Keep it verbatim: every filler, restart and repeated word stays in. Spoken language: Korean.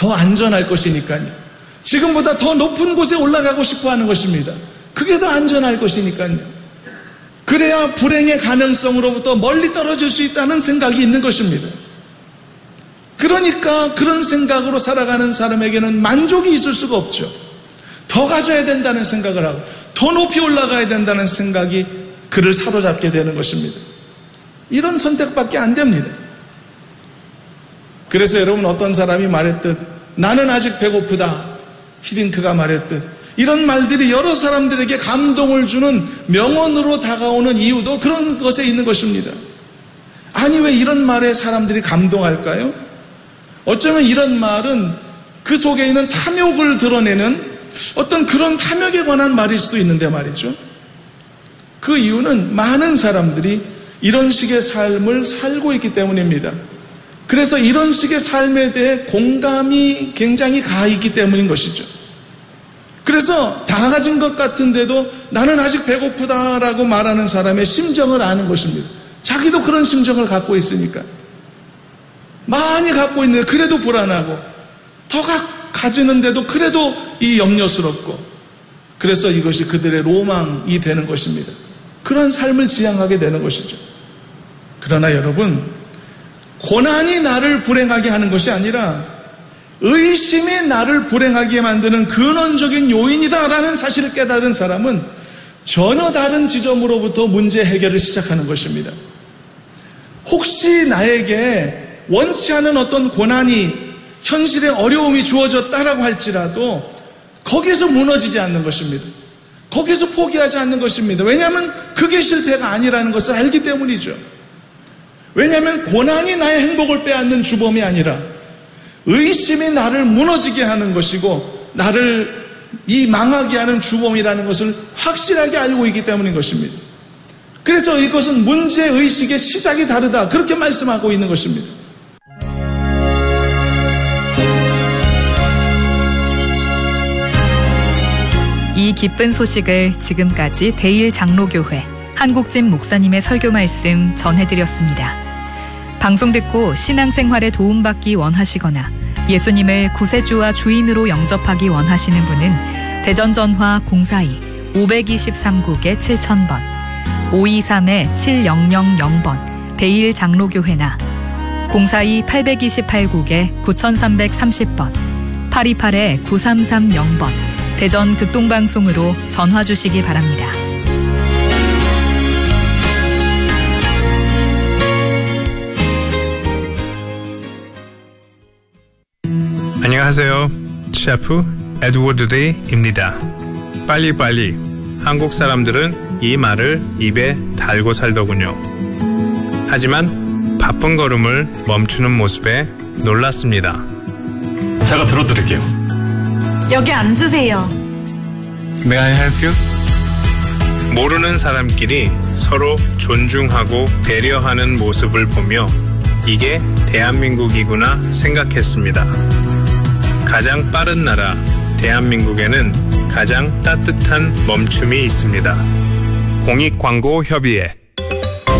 더 안전할 것이니까요. 지금보다 더 높은 곳에 올라가고 싶어 하는 것입니다. 그게 더 안전할 것이니까요. 그래야 불행의 가능성으로부터 멀리 떨어질 수 있다는 생각이 있는 것입니다. 그러니까 그런 생각으로 살아가는 사람에게는 만족이 있을 수가 없죠. 더 가져야 된다는 생각을 하고 더 높이 올라가야 된다는 생각이 그를 사로잡게 되는 것입니다. 이런 선택밖에 안 됩니다. 그래서 여러분, 어떤 사람이 말했듯 나는 아직 배고프다, 히딩크가 말했듯 이런 말들이 여러 사람들에게 감동을 주는 명언으로 다가오는 이유도 그런 것에 있는 것입니다. 아니, 왜 이런 말에 사람들이 감동할까요? 어쩌면 이런 말은 그 속에 있는 탐욕을 드러내는 어떤 그런 탐욕에 관한 말일 수도 있는데 말이죠. 그 이유는 많은 사람들이 이런 식의 삶을 살고 있기 때문입니다. 그래서 이런 식의 삶에 대해 공감이 굉장히 가 있기 때문인 것이죠. 그래서 다 가진 것 같은데도 나는 아직 배고프다라고 말하는 사람의 심정을 아는 것입니다. 자기도 그런 심정을 갖고 있으니까. 많이 갖고 있는데 그래도 불안하고, 더 가지는데도 그래도 이 염려스럽고, 그래서 이것이 그들의 로망이 되는 것입니다. 그런 삶을 지향하게 되는 것이죠. 그러나 여러분, 고난이 나를 불행하게 하는 것이 아니라 의심이 나를 불행하게 만드는 근원적인 요인이다라는 사실을 깨달은 사람은 전혀 다른 지점으로부터 문제 해결을 시작하는 것입니다. 혹시 나에게 원치 않은 어떤 고난이, 현실의 어려움이 주어졌다라고 할지라도 거기에서 무너지지 않는 것입니다. 거기서 포기하지 않는 것입니다. 왜냐하면 그게 실패가 아니라는 것을 알기 때문이죠. 왜냐하면 고난이 나의 행복을 빼앗는 주범이 아니라 의심이 나를 무너지게 하는 것이고 나를 이 망하게 하는 주범이라는 것을 확실하게 알고 있기 때문인 것입니다. 그래서 이것은 문제의식의 시작이 다르다, 그렇게 말씀하고 있는 것입니다. 이 기쁜 소식을 지금까지 대일 장로교회 한국진 목사님의 설교 말씀 전해드렸습니다. 방송 듣고 신앙생활에 도움받기 원하시거나 예수님을 구세주와 주인으로 영접하기 원하시는 분은 대전 전화 공사이 오이삼 국에 칠천 번, 오이삼 칠공공공 번 대일 장로교회나 공사이 팔이팔 국에 구삼삼삼십 번, 팔이팔 구삼삼공 번 대전 극동방송으로 전화 주시기 바랍니다. 안녕하세요. 셰프 에드워드 레이입니다. 빨리빨리. 한국 사람들은 이 말을 입에 달고 살더군요. 하지만 바쁜 걸음을 멈추는 모습에 놀랐습니다. 제가 들어드릴게요. 여기 앉으세요. May I help you? 모르는 사람끼리 서로 존중하고 배려하는 모습을 보며 이게 대한민국이구나 생각했습니다. 가장 빠른 나라 대한민국에는 가장 따뜻한 멈춤이 있습니다. 공익광고협의회